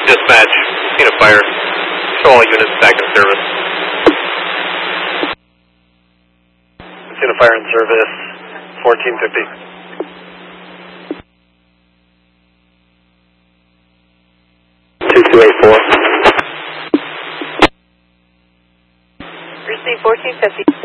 Dispatch, seen a fire. Show all units back in service. Seen a fire in service, 1450. Receive 1450.